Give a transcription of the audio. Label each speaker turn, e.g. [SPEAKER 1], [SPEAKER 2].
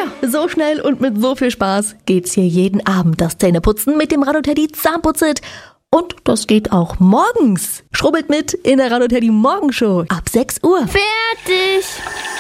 [SPEAKER 1] Ja, so schnell und mit so viel Spaß geht's hier jeden Abend das Zähneputzen mit dem Radoteddy Zahnputzit. Und das geht auch morgens. Schrubbelt mit in der Radoteddy Morgenshow ab 6 Uhr.
[SPEAKER 2] Fertig!